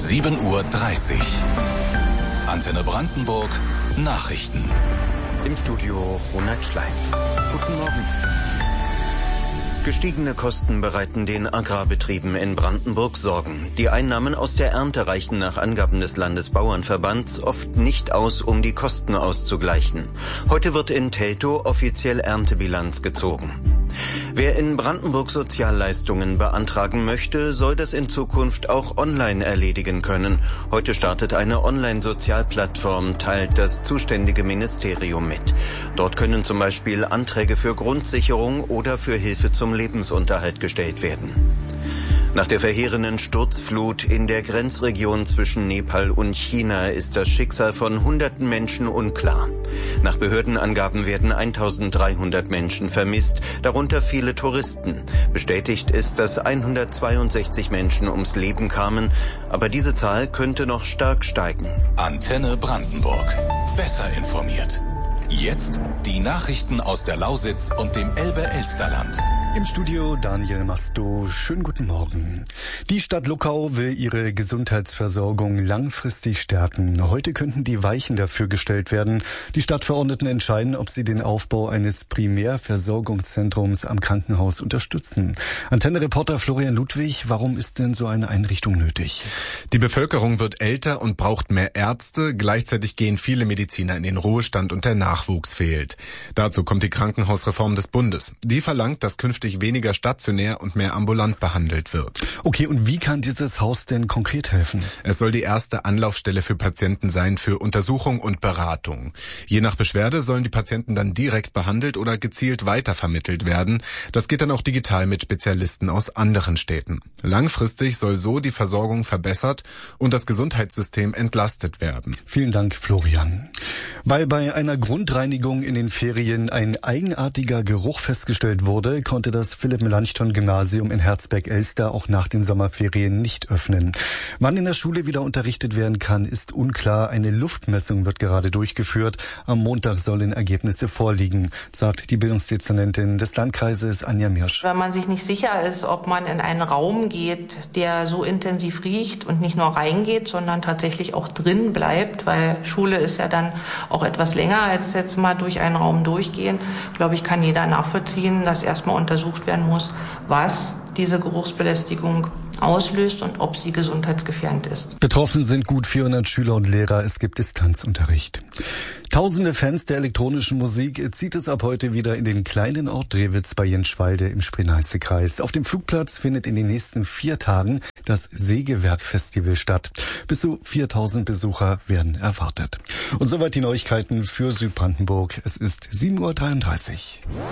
7:30 Uhr. Antenne Brandenburg Nachrichten. Im Studio Ronald Schleif. Guten Morgen. Gestiegene Kosten bereiten den Agrarbetrieben in Brandenburg Sorgen. Die Einnahmen aus der Ernte reichen nach Angaben des Landesbauernverbands oft nicht aus, um die Kosten auszugleichen. Heute wird in Teltow offiziell Erntebilanz gezogen. Wer in Brandenburg Sozialleistungen beantragen möchte, soll das in Zukunft auch online erledigen können. Heute startet eine Online-Sozialplattform, teilt das zuständige Ministerium mit. Dort können zum Beispiel Anträge für Grundsicherung oder für Hilfe zum Lebensunterhalt gestellt werden. Nach der verheerenden Sturzflut in der Grenzregion zwischen Nepal und China ist das Schicksal von hunderten Menschen unklar. Nach Behördenangaben werden 1300 Menschen vermisst, darunter viele Touristen. Bestätigt ist, dass 162 Menschen ums Leben kamen, aber diese Zahl könnte noch stark steigen. Antenne Brandenburg. Besser informiert. Jetzt die Nachrichten aus der Lausitz und dem Elbe-Elsterland. Im Studio Daniel Masto. Schönen guten Morgen. Die Stadt Luckau will ihre Gesundheitsversorgung langfristig stärken. Heute könnten die Weichen dafür gestellt werden. Die Stadtverordneten entscheiden, ob sie den Aufbau eines Primärversorgungszentrums am Krankenhaus unterstützen. Antenne-Reporter Florian Ludwig, warum ist denn so eine Einrichtung nötig? Die Bevölkerung wird älter und braucht mehr Ärzte. Gleichzeitig gehen viele Mediziner in den Ruhestand und der Nachwuchs fehlt. Dazu kommt die Krankenhausreform des Bundes. Die verlangt, dass künftig weniger stationär und mehr ambulant behandelt wird. Okay, und wie kann dieses Haus denn konkret helfen? Es soll die erste Anlaufstelle für Patienten sein für Untersuchung und Beratung. Je nach Beschwerde sollen die Patienten dann direkt behandelt oder gezielt weitervermittelt werden. Das geht dann auch digital mit Spezialisten aus anderen Städten. Langfristig soll so die Versorgung verbessert und das Gesundheitssystem entlastet werden. Vielen Dank, Florian. Weil bei einer Grundreinigung in den Ferien ein eigenartiger Geruch festgestellt wurde, konnte das Philipp-Melanchthon-Gymnasium in Herzberg-Elster auch nach den Sommerferien nicht öffnen. Wann in der Schule wieder unterrichtet werden kann, ist unklar. Eine Luftmessung wird gerade durchgeführt. Am Montag sollen Ergebnisse vorliegen, sagt die Bildungsdezernentin des Landkreises Anja Mirsch. Wenn man sich nicht sicher ist, ob man in einen Raum geht, der so intensiv riecht und nicht nur reingeht, sondern tatsächlich auch drin bleibt, weil Schule ist ja dann auch etwas länger als jetzt mal durch einen Raum durchgehen, glaube ich, kann jeder nachvollziehen, dass erstmal untersucht werden muss, was diese Geruchsbelästigung auslöst und ob sie gesundheitsgefährdend ist. Betroffen sind gut 400 Schüler und Lehrer. Es gibt Distanzunterricht. Tausende Fans der elektronischen Musik zieht es ab heute wieder in den kleinen Ort Drewitz bei Jenschwalde im Spree-Neiße-Kreis. Auf dem Flugplatz findet in den nächsten 4 Tagen das Sägewerk-Festival statt. Bis zu 4000 Besucher werden erwartet. Und soweit die Neuigkeiten für Südbrandenburg. Es ist 7:33 Uhr.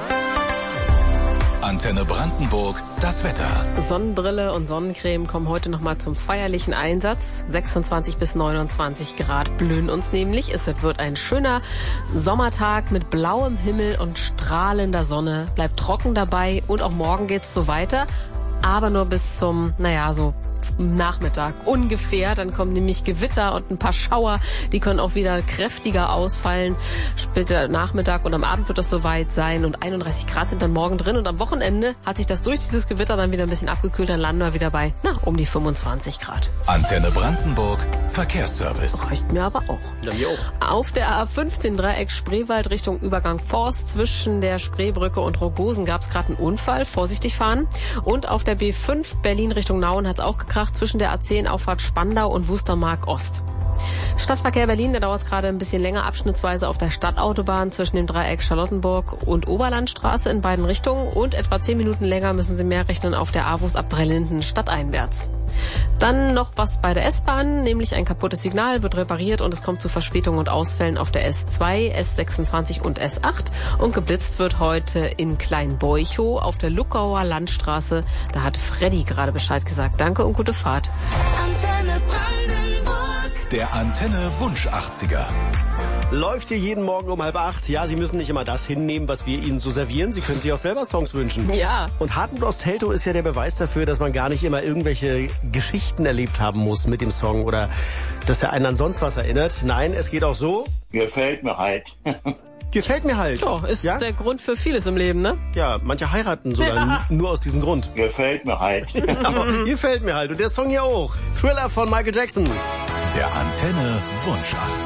Antenne Brandenburg, das Wetter. Sonnenbrille und Sonnencreme kommen heute nochmal zum feierlichen Einsatz. 26 bis 29 Grad blühen uns nämlich. Es wird ein schöner Sommertag mit blauem Himmel und strahlender Sonne. Bleibt trocken dabei und auch morgen geht's so weiter. Aber nur bis zum, so Nachmittag ungefähr. Dann kommen nämlich Gewitter und ein paar Schauer. Die können auch wieder kräftiger ausfallen. Später Nachmittag und am Abend wird das soweit sein. Und 31 Grad sind dann morgen drin. Und am Wochenende hat sich das durch dieses Gewitter dann wieder ein bisschen abgekühlt. Dann landen wir wieder bei, um die 25 Grad. Antenne Brandenburg, Verkehrsservice. Reicht mir aber auch. Ja, mir auch. Auf der A15 Dreieck Spreewald Richtung Übergang Forst zwischen der Spreebrücke und Rogosen gab es gerade einen Unfall. Vorsichtig fahren. Und auf der B5 Berlin Richtung Nauen hat es auch gekracht zwischen der A10 Auffahrt Spandau und Wustermark Ost. Stadtverkehr Berlin, da dauert es gerade ein bisschen länger, abschnittsweise auf der Stadtautobahn zwischen dem Dreieck Charlottenburg und Oberlandstraße in beiden Richtungen und etwa 10 Minuten länger müssen Sie mehr rechnen auf der AWUS ab Dreilinden stadteinwärts. Dann noch was bei der S-Bahn, nämlich ein kaputtes Signal wird repariert und es kommt zu Verspätungen und Ausfällen auf der S2, S26 und S8 und geblitzt wird heute in Kleinbeuchow auf der Luckauer Landstraße. Da hat Freddy gerade Bescheid gesagt. Danke und gute Fahrt. Antenne Brandenburg. Der Antenne Wunsch 80er. Läuft hier jeden Morgen um 7:30. Ja, Sie müssen nicht immer das hinnehmen, was wir Ihnen so servieren. Sie können sich auch selber Songs wünschen. Ja. Und Hartmut aus Teltow ist ja der Beweis dafür, dass man gar nicht immer irgendwelche Geschichten erlebt haben muss mit dem Song oder dass er einen an sonst was erinnert. Nein, es geht auch so. Gefällt mir halt. Gefällt mir halt. Oh, ist der Grund für vieles im Leben, ne? Ja, manche heiraten sogar nur aus diesem Grund. Gefällt mir halt. Aber gefällt mir halt. Und der Song hier auch. Thriller von Michael Jackson. Der Antenne Wunscharzt.